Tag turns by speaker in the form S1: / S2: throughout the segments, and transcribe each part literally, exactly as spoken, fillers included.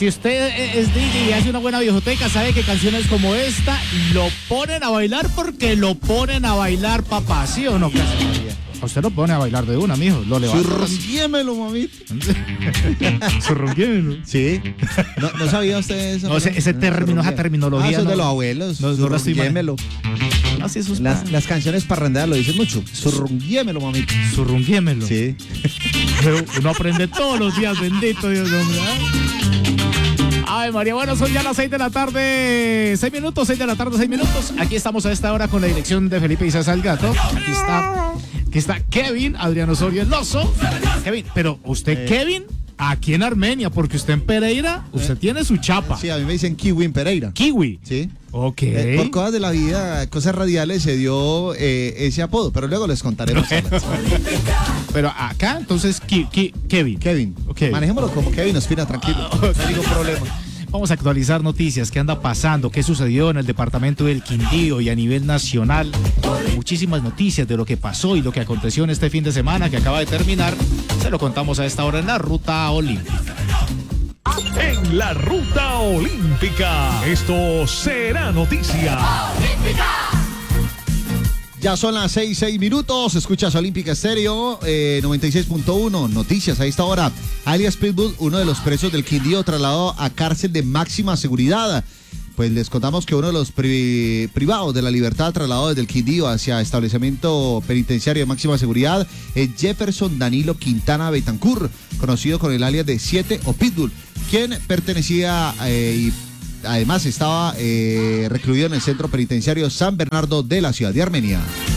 S1: si usted es D J y hace una buena viejoteca, sabe que canciones como esta lo ponen a bailar porque lo ponen a bailar, papá, ¿sí o no? A usted lo pone a bailar de una, mijo. Lo levanta.
S2: Surronguémelo, mamita.
S1: Surronguémelo.
S2: Sí. ¿No, ¿No sabía usted eso?
S1: No, ese, ese término, esa terminología.
S2: Ah, eso es
S1: no,
S2: de los abuelos.
S1: No, no lo estoy
S2: Surronguémelo.
S1: Así es.
S2: Las, las canciones parranderas lo dicen mucho. Surronguémelo, mamita.
S1: Surronguémelo.
S2: Sí.
S1: Uno aprende todos los días, bendito Dios, hombre. Ay, María, bueno, son ya las seis de la tarde, seis minutos, seis de la tarde, seis minutos. Aquí estamos a esta hora con la dirección de Felipe Isa Salgato. Aquí está, aquí está Kevin, Adrián Osorio, el oso. Kevin, pero usted, eh. Kevin, aquí en Armenia, porque usted en Pereira, usted eh. tiene su chapa.
S2: Sí, a mí me dicen Kiwi en Pereira.
S1: Kiwi.
S2: Sí.
S1: Ok.
S2: Eh, por cosas de la vida, cosas radiales, se dio eh, ese apodo, pero luego les contaré más.
S1: Pero acá, entonces, Ki, Ki, Kevin.
S2: Kevin.
S1: Okay.
S2: Manejémoslo como Kevin Ospina, tranquilo. No hay ningún problema.
S1: Vamos a actualizar noticias, qué anda pasando, qué sucedió en el departamento del Quindío y a nivel nacional. Muchísimas noticias de lo que pasó y lo que aconteció en este fin de semana que acaba de terminar. Se lo contamos a esta hora en la Ruta Olímpica.
S3: En la Ruta Olímpica, esto será noticia. ¡Olímpica!
S2: Ya son las seis, seis minutos, escuchas Olímpica Estéreo, eh, noventa y seis punto uno, noticias a esta hora. Alias Pitbull, uno de los presos del Quindío, trasladado a cárcel de máxima seguridad. Pues les contamos que uno de los pri privados de la libertad trasladado desde el Quindío hacia establecimiento penitenciario de máxima seguridad es Jefferson Danilo Quintana Betancur, conocido con el alias de siete o Pitbull, quien pertenecía eh, y además estaba eh, recluido en el centro penitenciario San Bernardo de la ciudad de Armenia.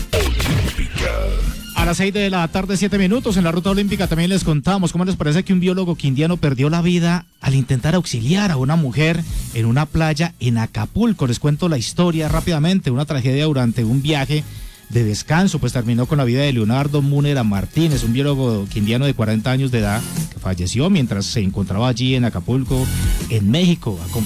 S1: A las seis de la tarde, siete minutos, en la Ruta Olímpica también les contamos cómo les parece que un biólogo quindiano perdió la vida al intentar auxiliar a una mujer en una playa en Acapulco. Les cuento la historia rápidamente, una tragedia durante un viaje de descanso, pues terminó con la vida de Leonardo Múnera Martínez, un biólogo quindiano de cuarenta años de edad que falleció mientras se encontraba allí en Acapulco, en México,